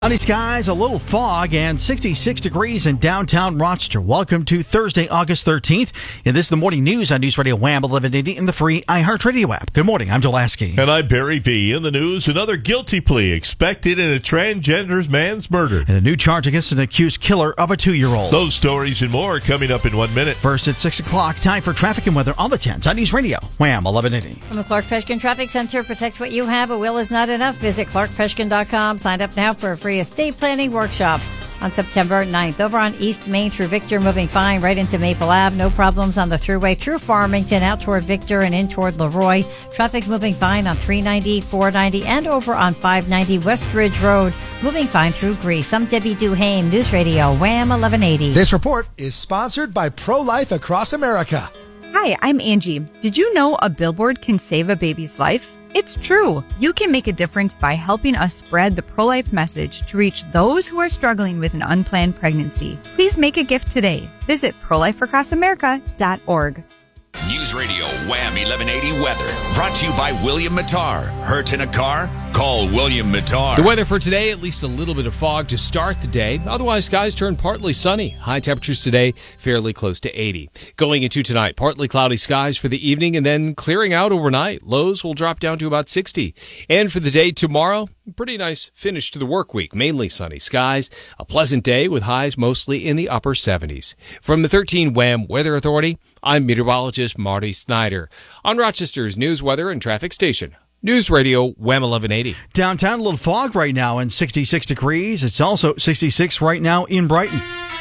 Sunny skies, a little fog, and 66 degrees in downtown Rochester. Welcome to Thursday, August 13th. And this is the morning news on News Radio Wham 1180 and the free iHeartRadio app. Good morning. I'm Joe Lasky. And I'm Barry V. In the news, another guilty plea expected in a transgender man's murder. And a new charge against an accused killer of a 2-year-old. Those stories and more coming up in 1 minute. First at 6 o'clock, time for traffic and weather on the 10s on News Radio Wham 1180. From the Clark Peshkin Traffic Center, protect what you have. A will is not enough. Visit clarkpeshkin.com. Sign up now for a free estate planning workshop on September 9th. Over on East Main through Victor, moving fine right into Maple Ave. No problems on the thruway through Farmington, out toward Victor and in toward Leroy. Traffic moving fine on 390, 490, and over on 590 West Ridge Road. Moving fine through Greece. I'm Debbie Duhame, News Radio Wham 1180. This report is sponsored by Pro-Life Across America. Hi, I'm Angie. Did you know a billboard can save a baby's life? It's true. You can make a difference by helping us spread the pro-life message to reach those who are struggling with an unplanned pregnancy. Please make a gift today. Visit prolifeacrossamerica.org. News Radio Wham 1180 weather brought to you by William Mattar. Hurt in a car? Call William Mattar. The weather for today, at least a little bit of fog to start the day. Otherwise, skies turn partly sunny. High temperatures today, fairly close to 80. Going into tonight, partly cloudy skies for the evening and then clearing out overnight. Lows will drop down to about 60. And for the day tomorrow, pretty nice finish to the work week. Mainly sunny skies. A pleasant day with highs mostly in the upper 70s. From the 13 Wham Weather Authority, I'm meteorologist Marty Snyder on Rochester's news, weather, and traffic station. News Radio Wham 1180. Downtown, a little fog right now and 66 degrees. It's also 66 right now in Brighton.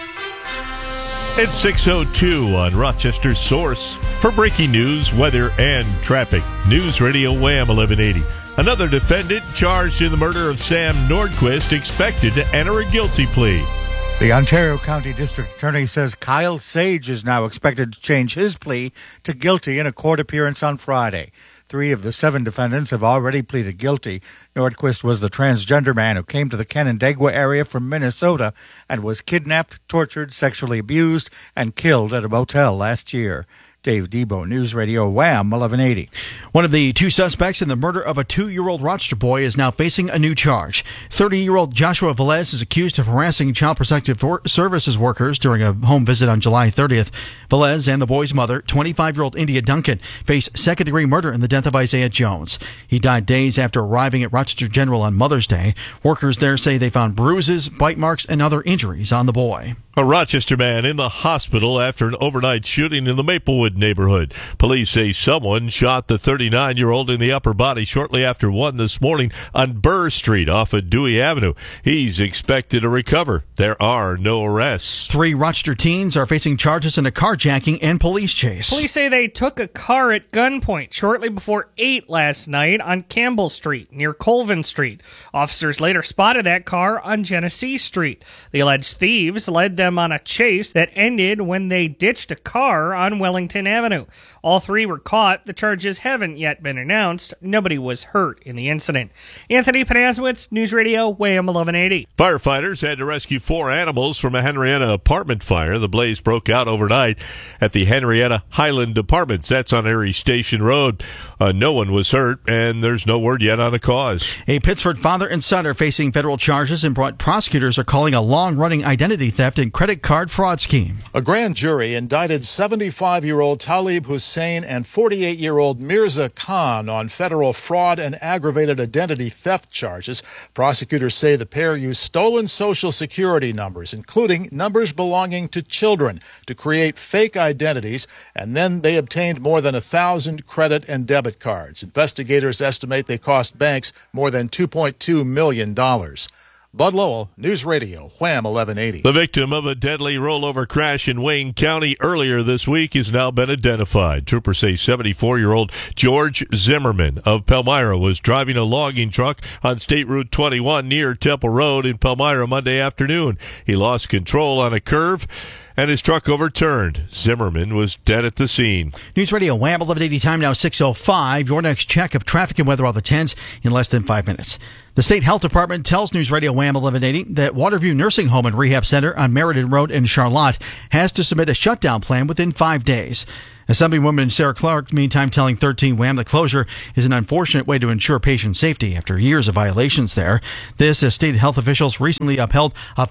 It's 6:02 on Rochester's source for breaking news, weather, and traffic. News Radio Wham 1180. Another defendant charged in the murder of Sam Nordquist expected to enter a guilty plea. The Ontario County District Attorney says Kyle Sage is now expected to change his plea to guilty in a court appearance on Friday. 3 of the 7 defendants have already pleaded guilty. Nordquist was the transgender man who came to the Canandaigua area from Minnesota and was kidnapped, tortured, sexually abused, and killed at a motel last year. Dave Debo, News Radio Wham 1180. One of the 2 suspects in the murder of a 2-year-old Rochester boy is now facing a new charge. 30-year-old Joshua Velez is accused of harassing Child Protective Services workers during a home visit on July 30th. Velez and the boy's mother, 25-year-old India Duncan, face second-degree murder in the death of Isaiah Jones. He died days after arriving at Rochester General on Mother's Day. Workers there say they found bruises, bite marks, and other injuries on the boy. A Rochester man in the hospital after an overnight shooting in the Maplewood neighborhood. Police say someone shot the 39-year-old in the upper body shortly after 1 this morning on Burr Street off of Dewey Avenue. He's expected to recover. There are no arrests. 3 Rochester teens are facing charges in a carjacking and police chase. Police say they took a car at gunpoint shortly before 8 last night on Campbell Street near Colvin Street. Officers later spotted that car on Genesee Street. The alleged thieves led them on a chase that ended when they ditched a car on Wellington Avenue. All 3 were caught. The charges haven't yet been announced. Nobody was hurt in the incident. Anthony Panazwitz, News Radio Wham 1180. Firefighters had to rescue 4 animals from a Henrietta apartment fire. The blaze broke out overnight at the Henrietta Highland Apartments. That's on Erie Station Road. No one was hurt, and there's no word yet on the cause. A Pittsford father and son are facing federal charges and prosecutors are calling a long-running identity theft and credit card fraud scheme. A grand jury indicted 75-year-old Talib Hussein and 48-year-old Mirza Khan on federal fraud and aggravated identity theft charges. Prosecutors say the pair used stolen Social Security numbers, including numbers belonging to children, to create fake identities, and then they obtained more than 1,000 credit and debit cards. Investigators estimate they cost banks more than $2.2 million. Bud Lowell, News Radio, Wham 1180. The victim of a deadly rollover crash in Wayne County earlier this week has now been identified. Troopers say 74-year-old George Zimmerman of Palmyra was driving a logging truck on State Route 21 near Temple Road in Palmyra Monday afternoon. He lost control on a curve and his truck overturned. Zimmerman was dead at the scene. News Radio Wham 1180, time now 6:05. Your next check of traffic and weather on the 10s in less than 5 minutes. The State Health Department tells News Radio Wham 1180 that Waterview Nursing Home and Rehab Center on Meriden Road in Charlotte has to submit a shutdown plan within 5 days. Assemblywoman Sarah Clark, meantime, telling 13 WHAM the closure is an unfortunate way to ensure patient safety after years of violations there. This as state health officials recently upheld a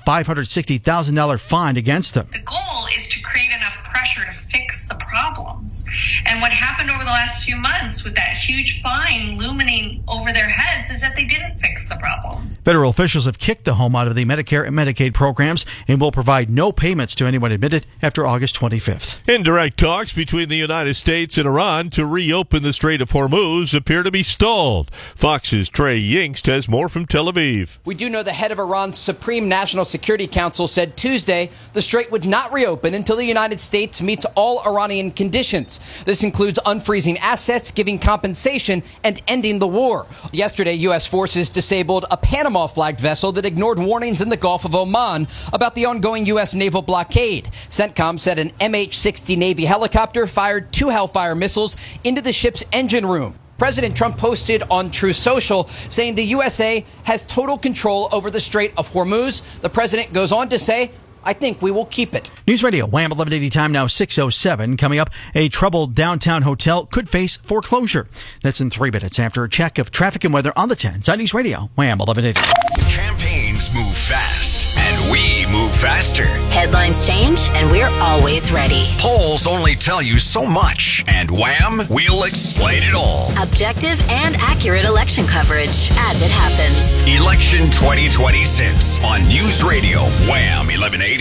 $560,000 fine against them. The goal is to create enough pressure to fix the problems. And what happened over the last few months with that huge fine looming over their heads is that they didn't fix the problems. Federal officials have kicked the home out of the Medicare and Medicaid programs and will provide no payments to anyone admitted after August 25th. Indirect talks between the United States and Iran to reopen the Strait of Hormuz appear to be stalled. Fox's Trey Yingst has more from Tel Aviv. We do know the head of Iran's Supreme National Security Council said Tuesday the strait would not reopen until the United States meets all Iranian conditions. This includes unfreezing assets, giving compensation, and ending the war. Yesterday, U.S. forces disabled a Panama-flagged vessel that ignored warnings in the Gulf of Oman about the ongoing U.S. naval blockade. CENTCOM said an MH-60 Navy helicopter fired 2 Hellfire missiles into the ship's engine room. President Trump posted on Truth Social saying the USA has total control over the Strait of Hormuz. The president goes on to say, I think we will keep it. News Radio, WHAM 1180 time now 6:07. Coming up, a troubled downtown hotel could face foreclosure. That's in 3 minutes after a check of traffic and weather on the 10s on News Radio, WHAM 1180. Campaigns move fast, and we move faster. Headlines change, and we're always ready. Polls only tell you so much, and Wham! We'll explain it all. Objective and accurate election coverage as it happens. Election 2026 on News Radio, Wham! 1180.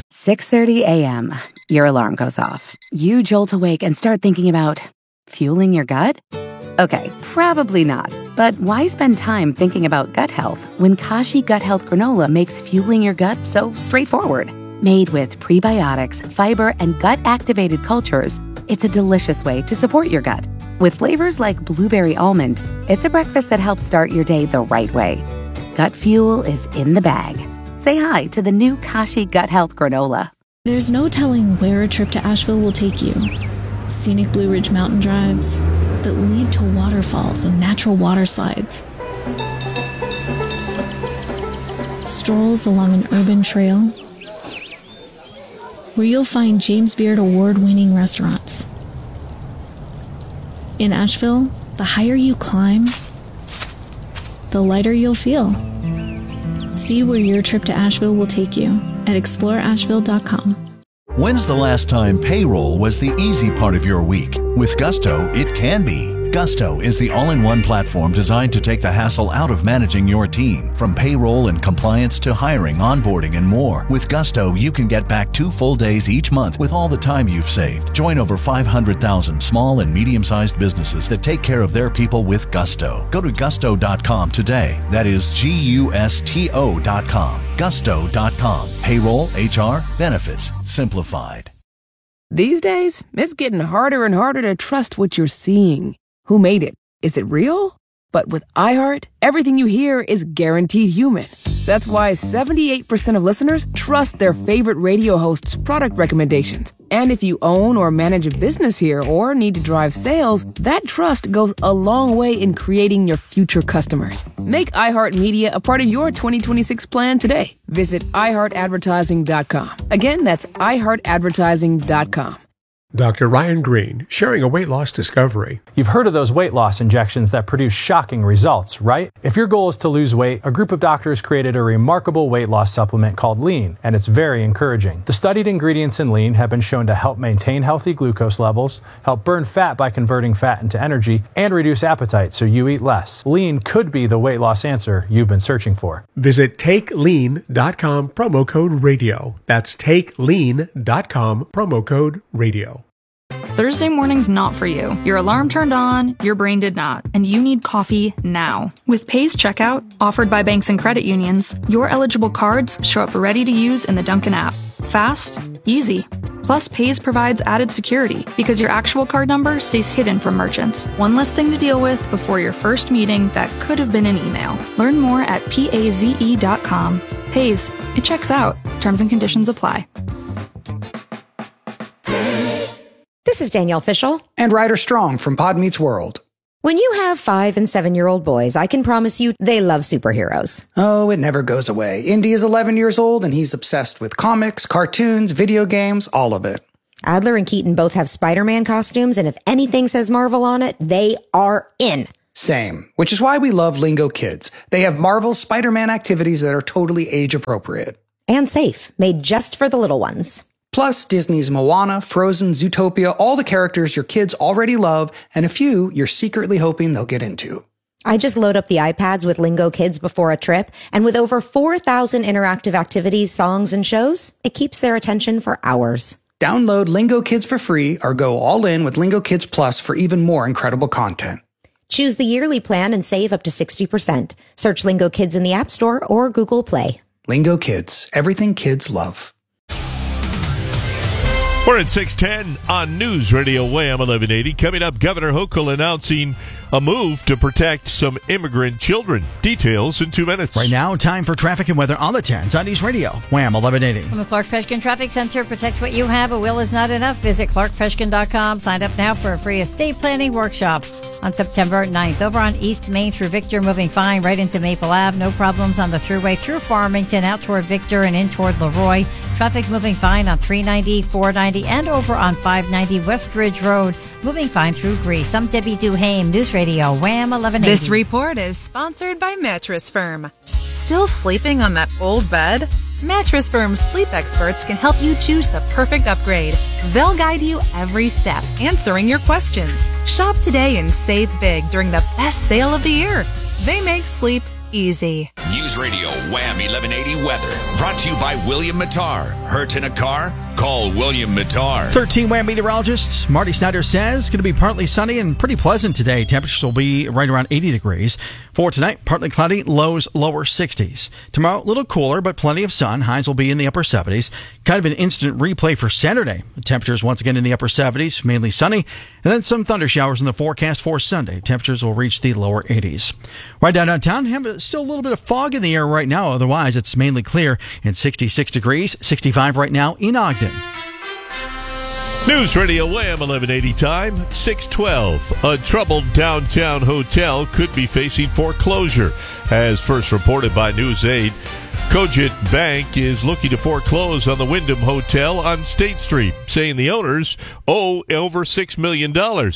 6:30 a.m. Your alarm goes off. You jolt awake and start thinking about fueling your gut? Okay, probably not. But why spend time thinking about gut health when Kashi Gut Health Granola makes fueling your gut so straightforward? Made with prebiotics, fiber, and gut-activated cultures, it's a delicious way to support your gut. With flavors like blueberry almond, it's a breakfast that helps start your day the right way. Gut fuel is in the bag. Say hi to the new Kashi Gut Health Granola. There's no telling where a trip to Asheville will take you. Scenic Blue Ridge mountain drives that lead to waterfalls and natural water slides. Strolls along an urban trail where you'll find James Beard award-winning restaurants. In Asheville, the higher you climb, the lighter you'll feel. See where your trip to Asheville will take you at exploreasheville.com. When's the last time payroll was the easy part of your week? With Gusto, it can be. Gusto is the all-in-one platform designed to take the hassle out of managing your team. From payroll and compliance to hiring, onboarding, and more. With Gusto, you can get back 2 full days each month with all the time you've saved. Join over 500,000 small and medium-sized businesses that take care of their people with Gusto. Go to gusto.com today. That is Gusto.com. Gusto.com. Payroll, HR, benefits, simplified. These days, it's getting harder and harder to trust what you're seeing. Who made it? Is it real? But with iHeart, everything you hear is guaranteed human. That's why 78% of listeners trust their favorite radio host's product recommendations. And if you own or manage a business here or need to drive sales, that trust goes a long way in creating your future customers. Make iHeartMedia a part of your 2026 plan today. Visit iHeartAdvertising.com. Again, that's iHeartAdvertising.com. Dr. Ryan Green, sharing a weight loss discovery. You've heard of those weight loss injections that produce shocking results, right? If your goal is to lose weight, a group of doctors created a remarkable weight loss supplement called Lean, and it's very encouraging. The studied ingredients in Lean have been shown to help maintain healthy glucose levels, help burn fat by converting fat into energy, and reduce appetite so you eat less. Lean could be the weight loss answer you've been searching for. Visit TakeLean.com, promo code radio. That's TakeLean.com, promo code radio. Thursday morning's not for you. Your alarm turned on, your brain did not, and you need coffee now. With Paze Checkout, offered by banks and credit unions, your eligible cards show up ready to use in the Dunkin' app. Fast, easy. Plus, Paze provides added security because your actual card number stays hidden from merchants. One less thing to deal with before your first meeting that could have been an email. Learn more at paze.com. Paze, it checks out. Terms and conditions apply. This is Danielle Fishel. And Ryder Strong from Pod Meets World. When you have 5- and 7-year-old boys, I can promise you they love superheroes. Oh, it never goes away. Indy is 11 years old and he's obsessed with comics, cartoons, video games, all of it. Adler and Keaton both have Spider-Man costumes, and if anything says Marvel on it, they are in. Same, which is why we love Lingo Kids. They have Marvel's Spider-Man activities that are totally age-appropriate. And safe, made just for the little ones. Plus, Disney's Moana, Frozen, Zootopia, all the characters your kids already love, and a few you're secretly hoping they'll get into. I just load up the iPads with Lingo Kids before a trip, and with over 4,000 interactive activities, songs, and shows, it keeps their attention for hours. Download Lingo Kids for free or go all in with Lingo Kids Plus for even more incredible content. Choose the yearly plan and save up to 60%. Search Lingo Kids in the App Store or Google Play. Lingo Kids, everything kids love. We're at 6:10 on News Radio Wham 1180. Coming up, Governor Hochul announcing a move to protect some immigrant children. Details in 2 minutes. Right now, time for traffic and weather on the 10s on News Radio Wham 1180. From the Clark Peshkin Traffic Center, protect what you have. A will is not enough. Visit clarkpeshkin.com. Sign up now for a free estate planning workshop on September 9th. Over on East Main through Victor, moving fine right into Maple Ave. No problems on the thruway through Farmington, out toward Victor and in toward Leroy. Traffic moving fine on 390, 490, and over on 590 West Ridge Road. Moving fine through Greece. I'm Debbie Duhame, News Radio Wham 1180. This report is sponsored by Mattress Firm. Still sleeping on that old bed? Mattress Firm's sleep experts can help you choose the perfect upgrade. They'll guide you every step, answering your questions. Shop today and save big during the best sale of the year. They make sleep easy. News Radio Wham 1180 weather. Brought to you by William Mattar. Hurt in a car? Call William Mattar. 13 Wham meteorologist Marty Snyder says it's going to be partly sunny and pretty pleasant today. Temperatures will be right around 80 degrees. For tonight, partly cloudy, lows lower 60s. Tomorrow, a little cooler, but plenty of sun. Highs will be in the upper 70s. Kind of an instant replay for Saturday. Temperatures once again in the upper 70s, mainly sunny, and then some thunder showers in the forecast for Sunday. Temperatures will reach the lower 80s. Right downtown, have still a little bit of fog in the air right now. Otherwise, it's mainly clear and 66 degrees, 65 right now in Ogden. News Radio Wham 1180 time, 6:12. A troubled downtown hotel could be facing foreclosure. As first reported by News 8, Cogent Bank is looking to foreclose on the Wyndham Hotel on State Street, saying the owners owe over $6 million.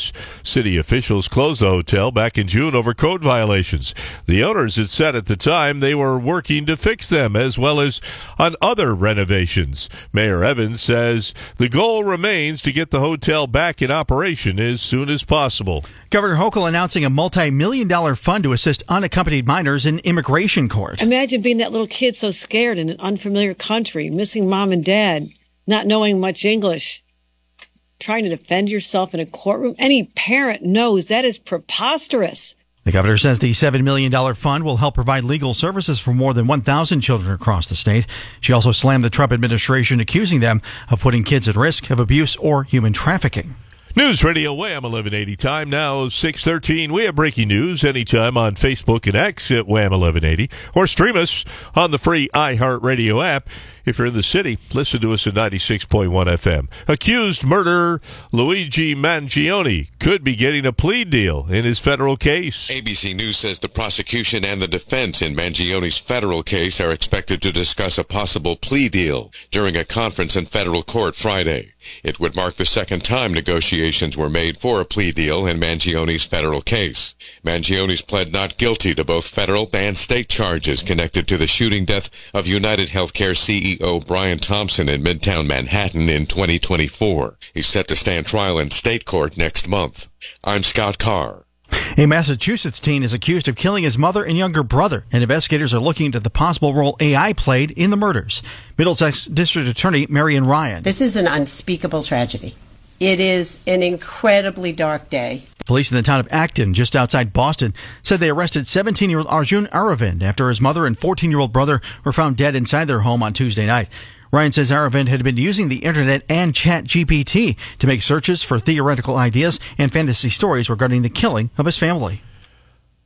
City officials closed the hotel back in June over code violations. The owners had said at the time they were working to fix them, as well as on other renovations. Mayor Evans says the goal remains to get the hotel back in operation as soon as possible. Governor Hochul announcing a multi-million-dollar fund to assist unaccompanied minors in immigration court. Imagine being that little kid so scared in an unfamiliar country, missing mom and dad, not knowing much English, trying to defend yourself in a courtroom. Any parent knows that is preposterous. The governor says the $7 million fund will help provide legal services for more than 1,000 children across the state. She also slammed the Trump administration, accusing them of putting kids at risk of abuse or human trafficking. News Radio Wham 1180 time now 6:13. We have breaking news anytime on Facebook and X at Wham 1180, or stream us on the free iHeartRadio app. If you're in the city, listen to us at 96.1 FM. Accused murderer Luigi Mangione could be getting a plea deal in his federal case. ABC News says the prosecution and the defense in Mangione's federal case are expected to discuss a possible plea deal during a conference in federal court Friday. It would mark the second time negotiations were made for a plea deal in Mangione's federal case. Mangione's pled not guilty to both federal and state charges connected to the shooting death of United Healthcare CEO Brian Thompson in Midtown Manhattan in 2024. He's set to stand trial in state court next month. I'm Scott Carr. A Massachusetts teen is accused of killing his mother and younger brother, and investigators are looking into the possible role AI played in the murders. Middlesex District Attorney Marion Ryan. This is an unspeakable tragedy. It is an incredibly dark day. Police in the town of Acton, just outside Boston, said they arrested 17-year-old Arjun Aravind after his mother and 14-year-old brother were found dead inside their home on Tuesday night. Ryan says Aravind had been using the internet and ChatGPT to make searches for theoretical ideas and fantasy stories regarding the killing of his family.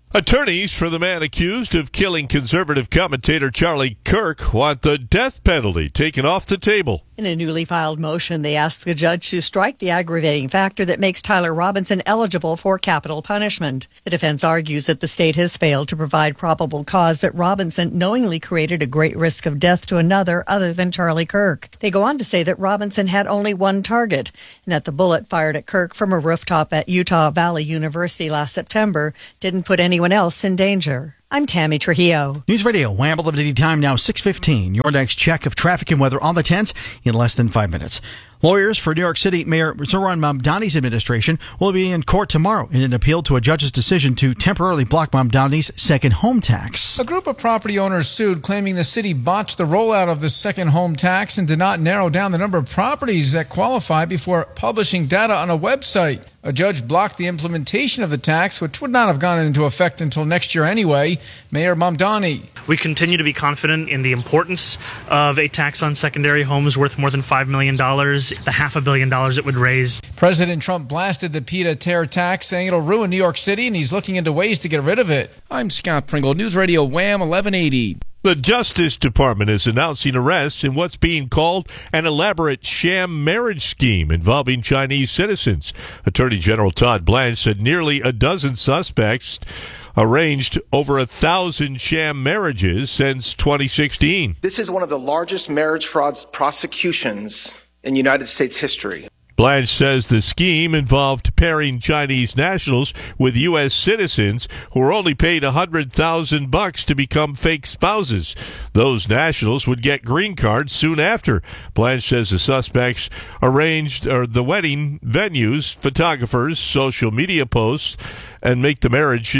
Attorneys for the man accused of killing conservative commentator Charlie Kirk want the death penalty taken off the table. In a newly filed motion, they asked the judge to strike the aggravating factor that makes Tyler Robinson eligible for capital punishment. The defense argues that the state has failed to provide probable cause that Robinson knowingly created a great risk of death to another other than Charlie Kirk. They go on to say that Robinson had only one target, and that the bullet fired at Kirk from a rooftop at Utah Valley University last September didn't put anyone else in danger. I'm Tammy Trujillo. News Radio, Wham! 11 time now 6:15. Your next check of traffic and weather on the 10s in less than 5 minutes. Lawyers for New York City Mayor Zohran Mamdani's administration will be in court tomorrow in an appeal to a judge's decision to temporarily block Mamdani's second home tax. A group of property owners sued, claiming the city botched the rollout of the second home tax and did not narrow down the number of properties that qualify before publishing data on a website. A judge blocked the implementation of the tax, which would not have gone into effect until next year anyway. Mayor Mamdani. We continue to be confident in the importance of a tax on secondary homes worth more than $5 million, the $500 million it would raise. President Trump blasted the pied-à-terre tax, saying it'll ruin New York City, and he's looking into ways to get rid of it. I'm Scott Pringle, News Radio Wham! 1180. The Justice Department is announcing arrests in what's being called an elaborate sham marriage scheme involving Chinese citizens. Attorney General Todd Blanche said nearly a dozen suspects arranged over 1,000 sham marriages since 2016. This is one of the largest marriage fraud prosecutions in United States history. Blanche says the scheme involved pairing Chinese nationals with U.S. citizens who were only paid $100,000 to become fake spouses. Those nationals would get green cards soon after. Blanche says the suspects arranged the wedding venues, photographers, social media posts, and make the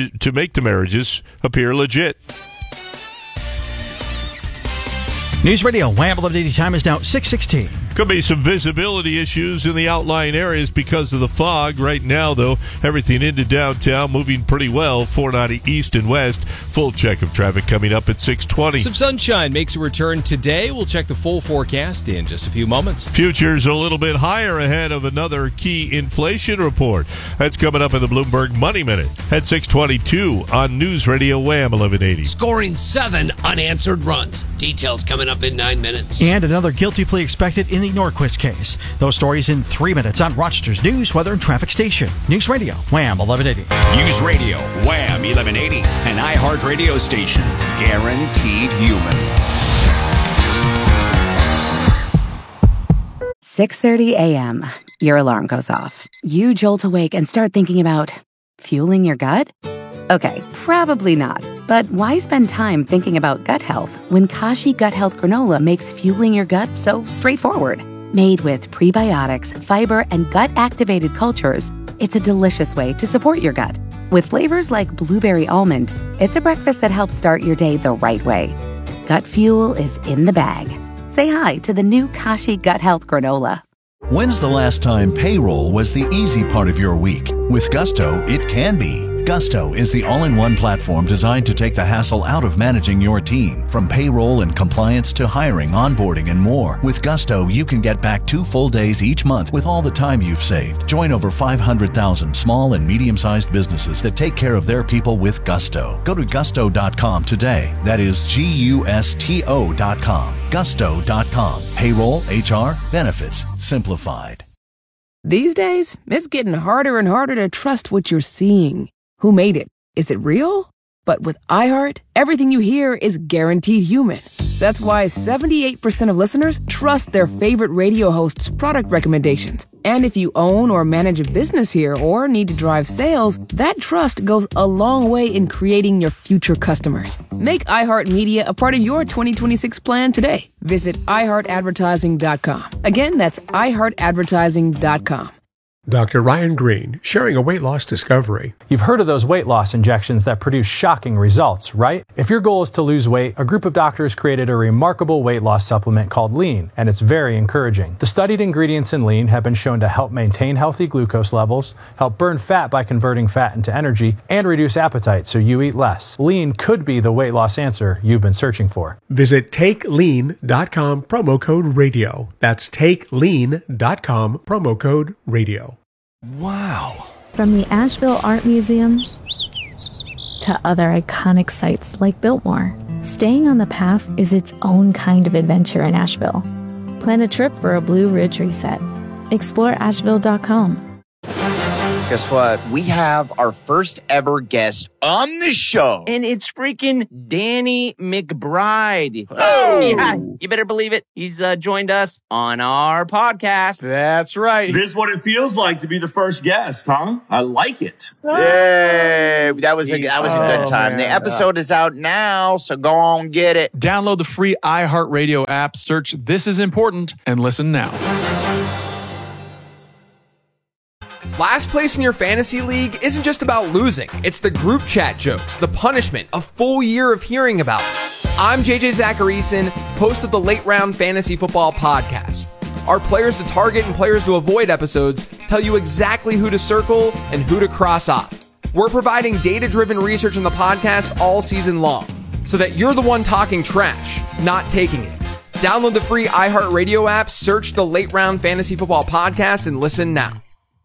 marriages appear legit. News Radio, Wham! 1180 time is now 6:16. Could be some visibility issues in the outlying areas because of the fog. Right now, though, everything into downtown moving pretty well. 490 east and west. Full check of traffic coming up at 6:20. Some sunshine makes a return today. We'll check the full forecast in just a few moments. Futures a little bit higher ahead of another key inflation report. That's coming up in the Bloomberg Money Minute at 6:22 on News Radio Wham! 1180. Scoring 7 unanswered runs. Details coming up in 9 minutes. And another guilty plea expected in the Norquist case. Those stories in 3 minutes on Rochester's news, weather, and traffic station. News Radio, Wham! 1180. News Radio, Wham! 1180. An iHeartRadio station. Guaranteed human. 6:30 a.m. Your alarm goes off. You jolt awake and start thinking about fueling your gut? Okay, probably not. But why spend time thinking about gut health when Kashi Gut Health Granola makes fueling your gut so straightforward? Made with prebiotics, fiber, and gut-activated cultures, it's a delicious way to support your gut. With flavors like blueberry almond, it's a breakfast that helps start your day the right way. Gut fuel is in the bag. Say hi to the new Kashi Gut Health Granola. When's the last time payroll was the easy part of your week? With Gusto, it can be. Gusto is the all-in-one platform designed to take the hassle out of managing your team. From payroll and compliance to hiring, onboarding, and more. With Gusto, you can get back 2 full days each month with all the time you've saved. Join over 500,000 small and medium-sized businesses that take care of their people with Gusto. Go to gusto.com today. That is GUSTO.com. Gusto.com. Payroll, HR, benefits, simplified. These days, it's getting harder and harder to trust what you're seeing. Who made it? Is it real? But with iHeart, everything you hear is guaranteed human. That's why 78% of listeners trust their favorite radio host's product recommendations. And if you own or manage a business here or need to drive sales, that trust goes a long way in creating your future customers. Make iHeartMedia a part of your 2026 plan today. Visit iHeartAdvertising.com. Again, that's iHeartAdvertising.com. Dr. Ryan Green, sharing a weight loss discovery. You've heard of those weight loss injections that produce shocking results, right? If your goal is to lose weight, a group of doctors created a remarkable weight loss supplement called Lean, and it's very encouraging. The studied ingredients in Lean have been shown to help maintain healthy glucose levels, help burn fat by converting fat into energy, and reduce appetite so you eat less. Lean could be the weight loss answer you've been searching for. Visit TakeLean.com, promo code radio. That's TakeLean.com, promo code radio. Wow. From the Asheville Art Museum to other iconic sites like Biltmore. Staying on the path is its own kind of adventure in Asheville. Plan a trip for a Blue Ridge reset. Explore Asheville.com. Guess what? We have our first ever guest on the show. And it's freaking Danny McBride. Oh! Yeah, you better believe it. He's joined us on our podcast. That's right. This is what it feels like to be the first guest, huh? I like it. Yay! That was a good time. Man. The episode is out now, so go on get it. Download the free iHeartRadio app, search This Is Important, and listen now. Last place in your fantasy league isn't just about losing. It's the group chat jokes, the punishment, a full year of hearing about it. I'm JJ Zacharyson, host of the Late Round Fantasy Football Podcast. Our players to target and players to avoid episodes tell you exactly who to circle and who to cross off. We're providing data-driven research on the podcast all season long, so that you're the one talking trash, not taking it. Download the free iHeartRadio app, search the Late Round Fantasy Football Podcast, and listen now.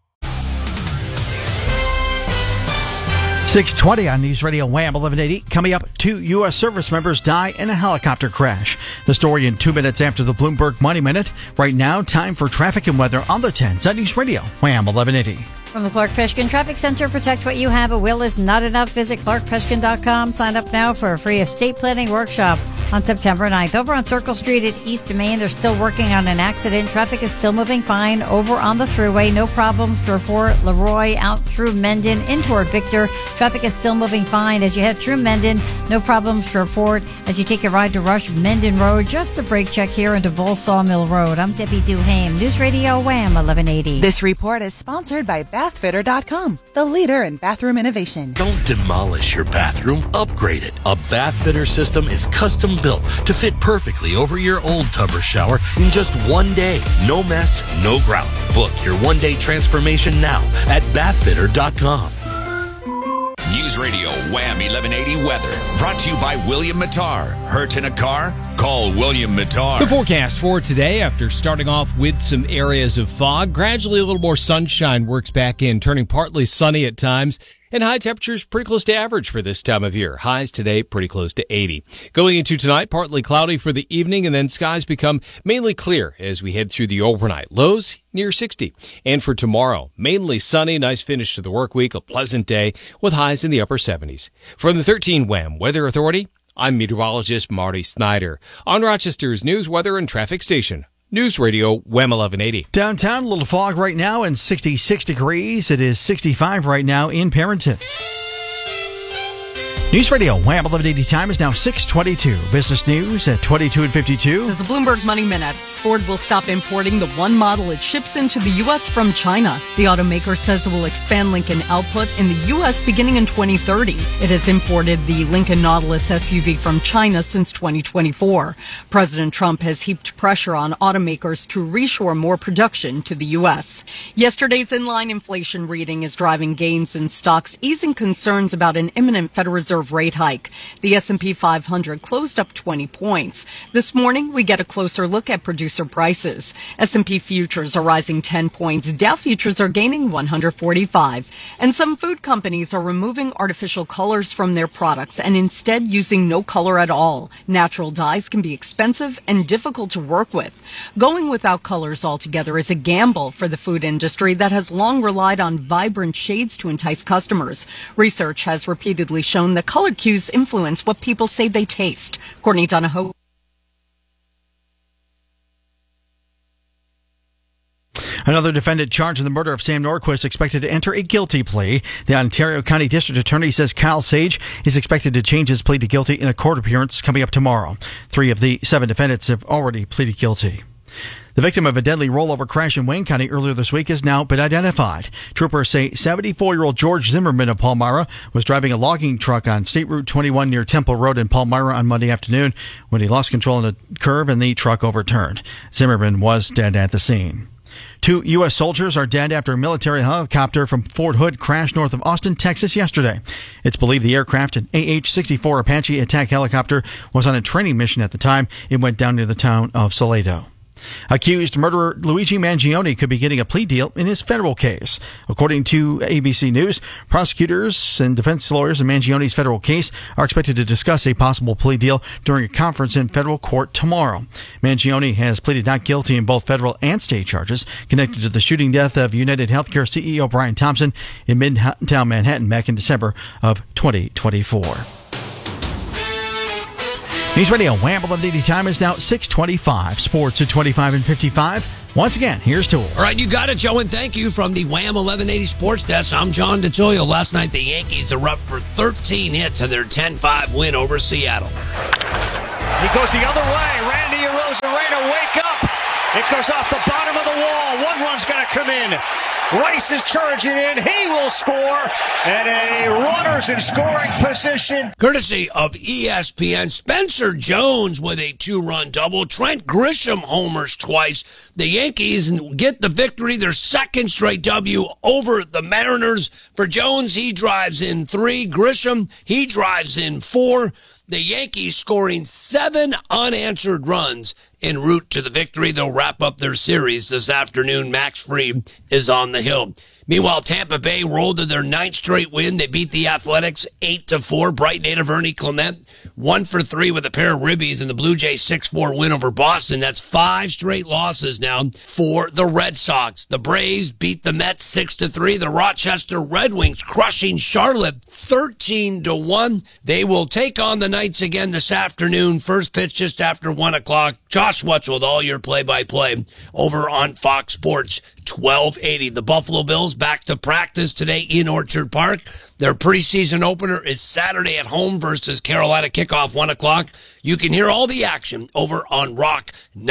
6:20 on News Radio Wham 1180. Coming up, 2 U.S. service members die in a helicopter crash. The story in 2 minutes after the Bloomberg Money Minute. Right now, time for traffic and weather on the 10s on News Radio Wham 1180. From the Clark Peshkin Traffic Center, protect what you have. A will is not enough. Visit clarkpeshkin.com. Sign up now for a free estate planning workshop on September 9th. Over on Circle Street at East Main, they're still working on an accident. Traffic is still moving fine. Over on the thruway, no problems to report. Leroy out through Mendon in toward Victor. Traffic is still moving fine as you head through Mendon. No problems to report as you take a ride to Rush Mendon Road. Just a brake check here into Vol Sawmill Road. I'm Debbie Duhame. News Radio Wham 1180. This report is sponsored by Bathfitter.com, the leader in bathroom innovation. Don't demolish your bathroom, upgrade it. A bath fitter system is custom built to fit perfectly over your old tub or shower in just 1 day. No mess, no grout. Book your 1-day transformation now at bathfitter.com. News Radio Wham 1180 weather brought to you by William Mattar. Hurt in a car? Call William Mattar. The forecast for today, after starting off with some areas of fog, gradually a little more sunshine works back in, turning partly sunny at times. And high temperatures pretty close to average for this time of year. Highs today pretty close to 80. Going into tonight, partly cloudy for the evening, and then skies become mainly clear as we head through the overnight. Lows near 60. And for tomorrow, mainly sunny, nice finish to the work week, a pleasant day with highs in the upper 70s. From the 13 Wham Weather Authority, I'm meteorologist Marty Snyder on Rochester's news, weather, and traffic station. News Radio Wham 1180. Downtown, a little fog right now and 66 degrees. It is 65 right now in Parenton. News Radio Wham 1180 time is now 6:22. Business news at 22 and 52. Says the Bloomberg Money Minute. Ford will stop importing the one model it ships into the U.S. from China. The automaker says it will expand Lincoln output in the U.S. beginning in 2030. It has imported the Lincoln Nautilus SUV from China since 2024. President Trump has heaped pressure on automakers to reshore more production to the U.S. Yesterday's inline inflation reading is driving gains in stocks, easing concerns about an imminent Federal Reserve rate hike. The S&P 500 closed up 20 points. This morning, we get a closer look at producer prices. S&P futures are rising 10 points. Dow futures are gaining 145. And some food companies are removing artificial colors from their products and instead using no color at all. Natural dyes can be expensive and difficult to work with. Going without colors altogether is a gamble for the food industry that has long relied on vibrant shades to entice customers. Research has repeatedly shown that color cues influence what people say they taste. Courtney Donahoe. Another defendant charged in the murder of Sam Norquist expected to enter a guilty plea. The Ontario County District Attorney says Kyle Sage is expected to change his plea to guilty in a court appearance coming up tomorrow. 3 of the 7 defendants have already pleaded guilty. The victim of a deadly rollover crash in Wayne County earlier this week has now been identified. Troopers say 74-year-old George Zimmerman of Palmyra was driving a logging truck on State Route 21 near Temple Road in Palmyra on Monday afternoon when he lost control in a curve and the truck overturned. Zimmerman was dead at the scene. 2 U.S. soldiers are dead after a military helicopter from Fort Hood crashed north of Austin, Texas yesterday. It's believed the aircraft, an AH-64 Apache attack helicopter, was on a training mission at the time. It went down near the town of Salado. Accused murderer Luigi Mangione could be getting a plea deal in his federal case. According to ABC News, prosecutors and defense lawyers in Mangione's federal case are expected to discuss a possible plea deal during a conference in federal court tomorrow. Mangione has pleaded not guilty in both federal and state charges connected to the shooting death of United Healthcare CEO Brian Thompson in Midtown Manhattan back in December of 2024. News Radio Wham! 1180 time is now 6:25. Sports at 25 and 55. Once again, here's Tools. All right, you got it, Joe, and thank you from the Wham! 1180 Sports Desk. I'm John DeToyo. Last night, the Yankees are up for 13 hits in their 10-5 win over Seattle. He goes the other way. Randy Arozarena, wake up. It goes off the bottom of the wall. One run's going to come in. Rice is charging in. He will score. And a runner's in scoring position. Courtesy of ESPN, Spencer Jones with a 2-run double. Trent Grisham homers twice. The Yankees get the victory, their second straight W over the Mariners. For Jones, he drives in 3. Grisham, he drives in 4. The Yankees scoring 7 unanswered runs en route to the victory. They'll wrap up their series this afternoon. Max Fried is on the hill. Meanwhile, Tampa Bay rolled to their 9th straight win. They beat the Athletics 8-4. Bright native Ernie Clement 1 for 3 with a pair of ribbies in the Blue Jays 6-4 win over Boston. That's 5 straight losses now for the Red Sox. The Braves beat the Mets 6-3. The Rochester Red Wings crushing Charlotte 13-1. They will take on the Knights again this afternoon. First pitch just after 1 o'clock. Josh Wetzel with all your play-by-play over on Fox Sports 1280. The Buffalo Bills back to practice today in Orchard Park. Their preseason opener is Saturday at home versus Carolina. Kickoff 1 o'clock. You can hear all the action over on Rock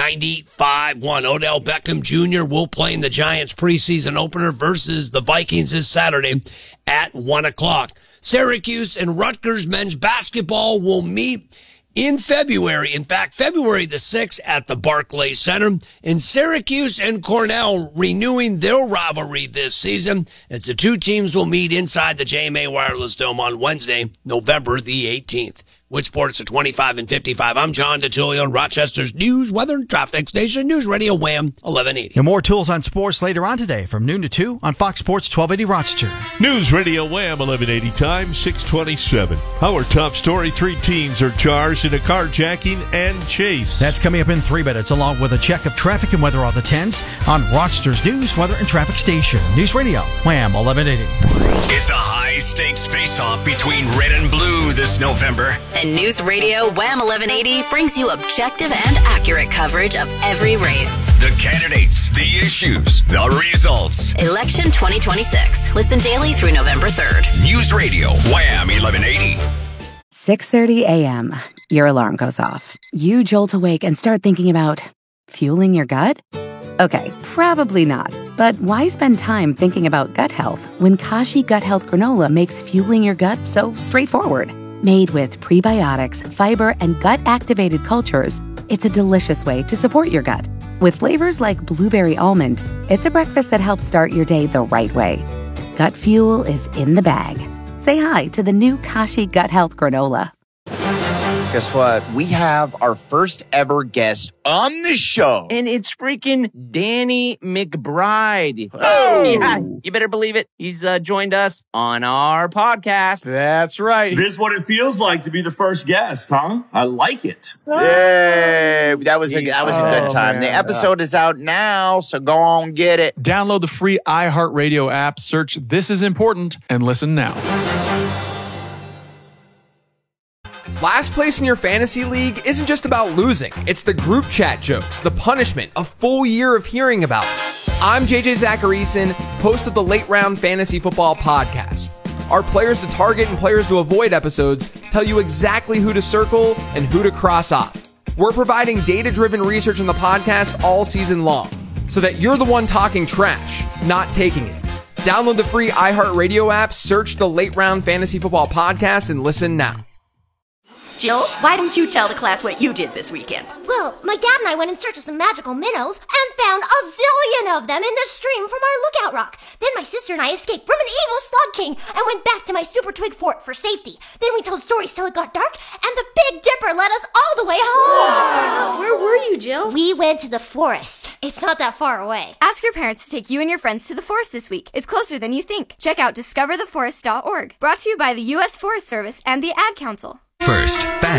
95.1. Odell Beckham Jr. will play in the Giants preseason opener versus the Vikings this Saturday at 1 o'clock. Syracuse and Rutgers men's basketball will meet in February. In fact, February the 6th at the Barclays Center. And Syracuse and Cornell renewing their rivalry this season as the two teams will meet inside the JMA Wireless Dome on Wednesday, November the 18th. With sports at 25 and 55, I'm John DeTullio, Rochester's news, weather, and traffic station, News Radio Wham! 1180. And more Tools on sports later on today from noon to 2 on Fox Sports 1280 Rochester. News Radio Wham! 1180 time, 627. Our top story, 3 teens are charged in a carjacking and chase. That's coming up in 3 minutes, along with a check of traffic and weather on the 10s on Rochester's news, weather, and traffic station. News Radio Wham! 1180. It's a high-stakes face-off between red and blue this November. And News Radio Wham! 1180 brings you objective and accurate coverage of every race. The candidates, the issues, the results. Election 2026. Listen daily through November 3rd. News Radio Wham! 1180. 6:30 a.m. Your alarm goes off. You jolt awake and start thinking about fueling your gut? Okay, probably not. But why spend time thinking about gut health when Kashi Gut Health Granola makes fueling your gut so straightforward? Made with prebiotics, fiber, and gut-activated cultures, it's a delicious way to support your gut. With flavors like blueberry almond, it's a breakfast that helps start your day the right way. Gut fuel is in the bag. Say hi to the new Kashi Gut Health Granola. Guess what? We have our first ever guest on the show. And it's freaking Danny McBride. Oh! Yeah, you better believe it. He's joined us on our podcast. That's right. This is what it feels like to be the first guest, huh? I like it. Yay! That was a good time. Man. The episode is out now, so go on, get it. Download the free iHeartRadio app, search This Is Important, and listen now. Last place in your fantasy league isn't just about losing. It's the group chat jokes, the punishment, a full year of hearing about it. I'm JJ Zacharyson, host of the Late Round Fantasy Football Podcast. Our Players to Target and Players to Avoid episodes tell you exactly who to circle and who to cross off. We're providing data-driven research in the podcast all season long, so that you're the one talking trash, not taking it. Download the free iHeartRadio app, search the Late Round Fantasy Football Podcast, and listen now. Jill, why don't you tell the class what you did this weekend? Well, my dad and I went in search of some magical minnows and found a zillion of them in the stream from our lookout rock. Then my sister and I escaped from an evil slug king and went back to my super twig fort for safety. Then we told stories till it got dark, and the Big Dipper led us all the way home. Wow. Where were you, Jill? We went to the forest. It's not that far away. Ask your parents to take you and your friends to the forest this week. It's closer than you think. Check out discovertheforest.org. Brought to you by the U.S. Forest Service and the Ad Council. First, fast.